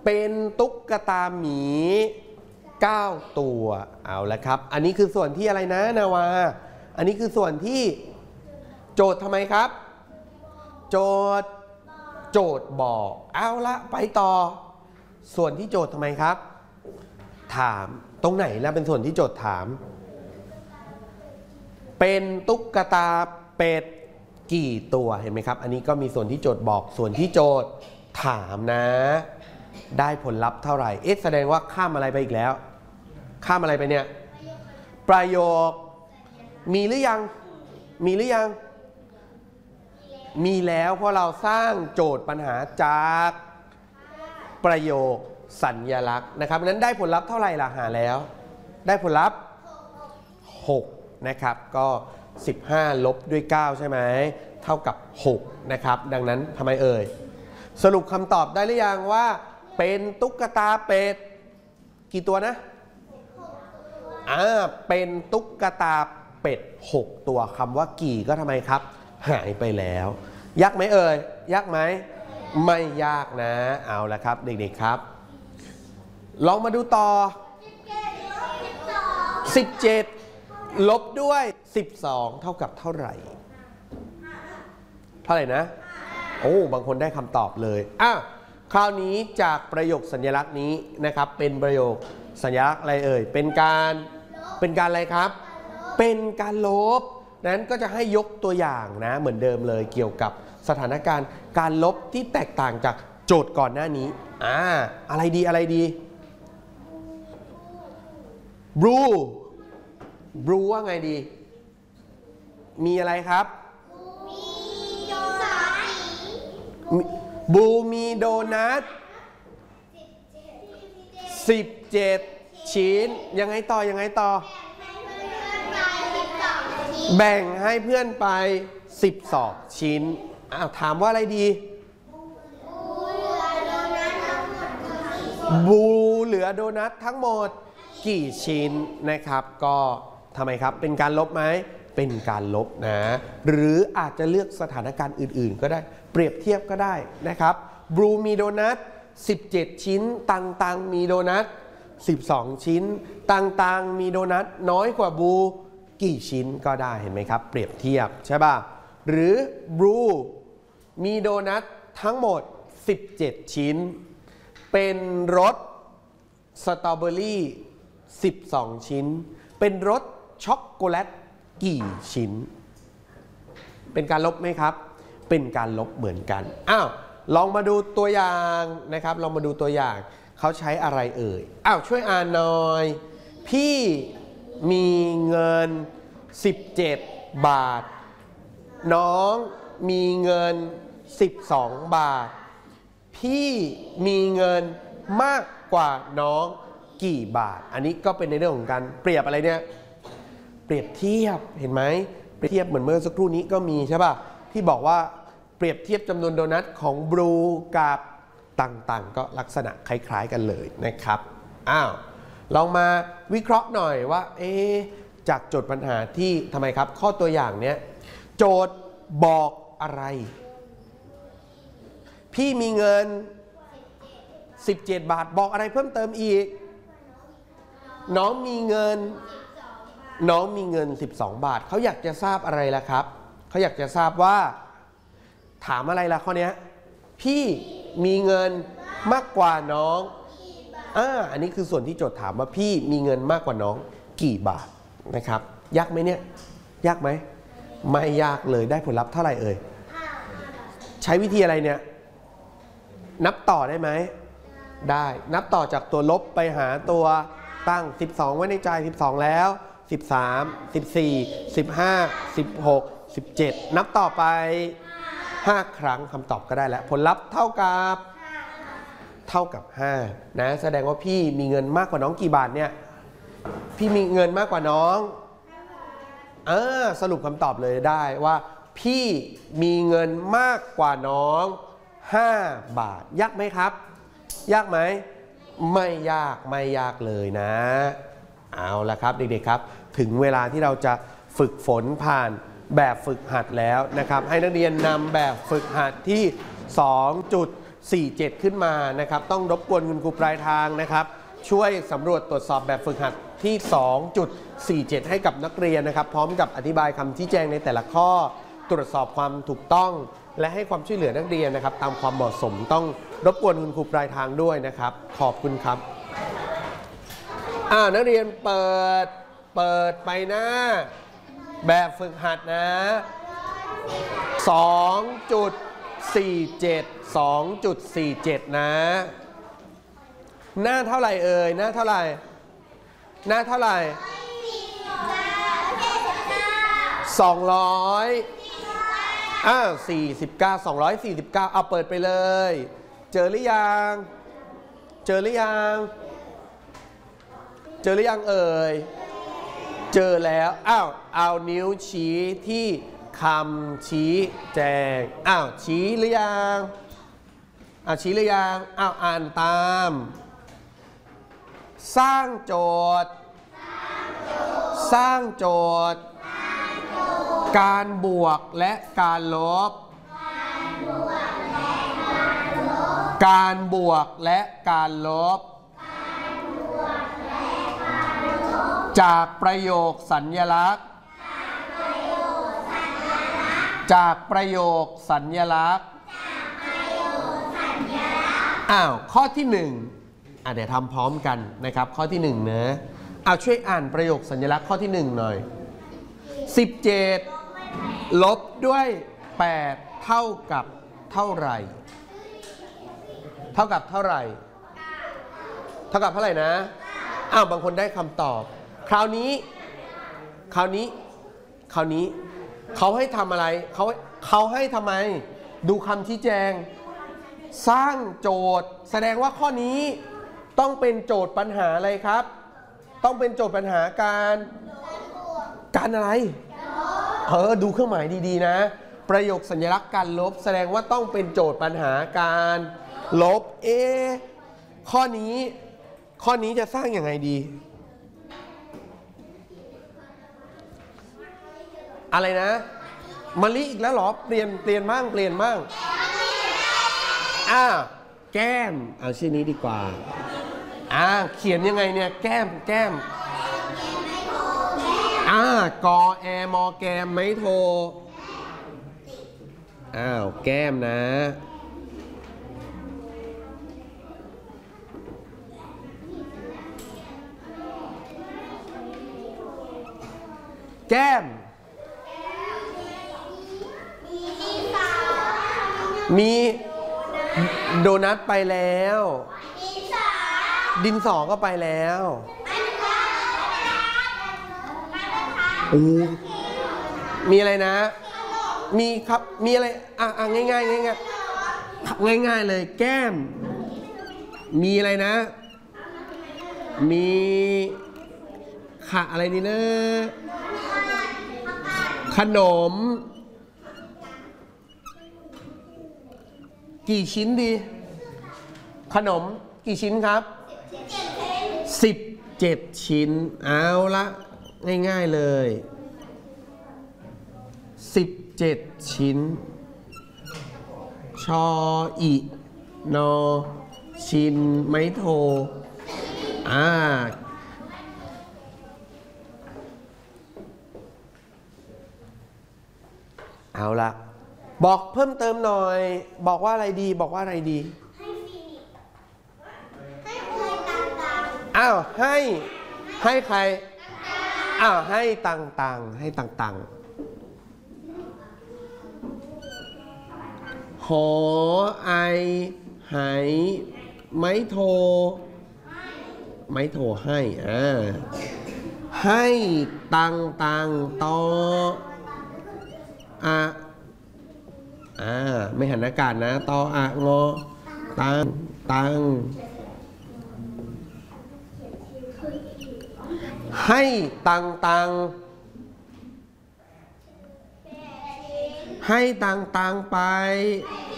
เป็นตุ๊กตาหมี9ตัวเอาละครับอันนี้คือส่วนที่อะไรนะนาวาอันนี้คือส่วนที่โจทย์ทำไมครับโจทย์บอกเอาละไปต่อส่วนที่โจทย์ทำไมครับถามตรงไหนแล้วเป็นส่วนที่โจทย์ถามเป็นตุ๊กตาเป็ดกี่ตัวเห็นไหมครับอันนี้ก็มีส่วนที่โจทย์บอกส่วนที่โจทย์ถามนะได้ผลลัพธ์เท่าไหร่แสดงว่าข้ามอะไรไปอีกแล้วข้ามอะไรไปเนี่ยประโยคมีหรือยังมีแล้วเพราะเราสร้างโจทย์ปัญหาจากประโยคสัญลักษณ์นะครับนั้นได้ผลลัพธ์เท่าไหร่ล่ะหาแล้วได้ผลลัพธ์6นะครับก็15ลบด้วย9ใช่ไหมเท่ากับ6นะครับดังนั้นทำไมเอ่ยสรุปคำตอบได้หรือยังว่าเป็นตุ๊กตาเป็ดกี่ตัวนะเป็นตุ๊กตาเป็ด6ตัวคำว่ากี่ก็ทำไมครับหายไปแล้วยากไหมเอ่ยยากไหมไม่ยากนะเอาละครับเด็กๆครับลองมาดูต่อ17ลบด้วย12เท่ากับเท่าไหร่นะโอ้บางคนได้คำตอบเลยคราวนี้จากประโยคสัญลักษณ์นี้นะครับเป็นประโยคสัญลักษณ์อะไรเอ่ยเป็นการอะไรครับเป็นการลบนั้นก็จะให้ยกตัวอย่างนะเหมือนเดิมเลยเกี่ยวกับสถานการณ์การลบที่แตกต่างจากโจทย์ก่อนหน้านี้อะไรดีบลูว่าไงดีมีอะไรครับบูมีโดนัท17ชิ้นยังไงต่อแบ่งให้เพื่อนไป12ชิ้นถามว่าอะไรดีบูเหลือโดนัททั้งหมดกี่ชิ้นนะครับก็ทำไมครับเป็นการลบไหมเป็นการลบนะหรืออาจจะเลือกสถานการณ์อื่นๆก็ได้เปรียบเทียบก็ได้นะครับบลูมีโดนัท17ชิ้นตังมีโดนัท12ชิ้นตังมีโดนัทน้อยกว่าบลูกี่ชิ้นก็ได้เห็นไหมครับเปรียบเทียบใช่ป่ะหรือบลูมีโดนัททั้งหมด17ชิ้นเป็นรสสตรอเบอรี่12ชิ้นเป็นรสช็อกโกแลตกี่ชิ้นเป็นการลบไหมครับเป็นการลบเหมือนกันลองมาดูตัวอย่างนะครับลองมาดูตัวอย่างเขาใช้อะไรเอ่ยช่วยอ่านหน่อยพี่มีเงิน17บาทน้องมีเงิน12บาทพี่มีเงินมากกว่าน้องกี่บาทอันนี้ก็เป็นในเรื่องของการเปรียบอะไรเนี่ยเปรียบเทียบเห็นไหมเปรียบเทียบเหมือนเมื่อสักครู่นี้ก็มีใช่ป่ะที่บอกว่าเปรียบเทียบจำนวนโดนัทของบลูกับต่างๆก็ลักษณะคล้ายๆกันเลยนะครับลองมาวิเคราะห์หน่อยว่าจากโจทย์ปัญหาที่ทำไมครับข้อตัวอย่างเนี้ยโจทย์บอกอะไรพี่มีเงิน17บาทบอกอะไรเพิ่มเติมอีกน้องมีเงิน12บาทเขาอยากจะทราบอะไรล่ะครับเขาอยากจะทราบว่าถามอะไรล่ะข้อนี้พี่มีเงินมากกว่าน้องอันนี้คือส่วนที่โจทย์ถามว่าพี่มีเงินมากกว่าน้องกี่บาทนะครับยากไหมเนี่ยยากไหมไม่ยากเลยได้ผลลัพธ์เท่าไหร่เอ่ยใช้วิธีอะไรเนี่ยนับต่อได้ไหมได้นับต่อจากตัวลบไปหาตัวตั้ง12ไว้ในใจ12แล้ว13 14 15 16 17นับต่อไป5ครั้งคำตอบก็ได้แล้วผลลัพธ์เท่ากับ5นะแสดงว่าพี่มีเงินมากกว่าน้องกี่บาทเนี่ยพี่มีเงินมากกว่าน้องสรุปคำตอบเลยได้ว่าพี่มีเงินมากกว่าน้อง5บาทยากไหมครับยากไหมไม่ยากเลยนะเอาละครับเด็กๆครับถึงเวลาที่เราจะฝึกฝนผ่านแบบฝึกหัดแล้วนะครับให้นักเรียนนำแบบฝึกหัดที่ 2.47 ขึ้นมานะครับต้องรบกวนคุณครูปลายทางนะครับช่วยสำรวจตรวจสอบแบบฝึกหัดที่ 2.47 ให้กับนักเรียนนะครับพร้อมกับอธิบายคำชี้แจงในแต่ละข้อตรวจสอบความถูกต้องและให้ความช่วยเหลือนักเรียนนะครับตามความเหมาะสมต้องรบกวนคุณครูปลายทางด้วยนะครับขอบคุณครับนักเรียนเปิดไปหน้าแบบฝึกหัดนะ 2.47 นะหน้าเท่าไหร่เอ่ยหน้าเท่าไหร่20049 249เอาเปิดไปเลยเจอหรือยังเอ่ยเจอแล้วเอานิ้วชี้ที่คำชี้แจงชี้หรือยังชี้หรือยังอ่านตามสร้างโจทย์การบวกและการลบจากประโยคสัญลักษณ์ข้อที่1เดี๋ยวทำพร้อมกันนะครับข้อที่1นะช่วยอ่านประโยคสัญลักษณ์ข้อที่1หน่อย17ลบด้วย8เท่ากับเท่าไหร่เท่าไหร่นะบางคนได้คำตอบคราวนี้เขาให้ทำอะไรเขาให้ทำไมดูคำชี้แจงสร้างโจทย์แสดงว่าข้อนี้ต้องเป็นโจทย์ปัญหาอะไรครับต้องเป็นโจทย์ปัญหาการอะไรดูเครื่องหมายดีๆนะประโยคสัญลักษณ์การลบแสดงว่าต้องเป็นโจทย์ปัญหาการลบข้อนี้จะสร้างยังไงดีอะไรนะมะลิอีกแล้วเหรอเปลี่ยนบ้างแก้มเอาชื่อนี้ดีกว่าเขียนยังไงเนี่ยแก้มกอแอมอแกมไม่โทแก้มนะแก้มมีโดนัทไปแล้วดินสอก็ไปแล้วมีอะไรนะมีครับมีอะไรง่ายเลยแก้มมีอะไรนะมีอะไรดีนะขนมกี่ชิ้นดีขนมกี่ชิ้นครับ17ชิ้นเอาละง่ายๆเลย17ชิ้นชออินอชินไม่โทเอาละบอกเพิ่มเติมหน่อยบอกว่าอะไรดีให้ใครให้ต่างหอไอไหไม่โทให้ให้ต่างต่อไม่หันอากาศนะตองอตังให้ตังให้ตังไป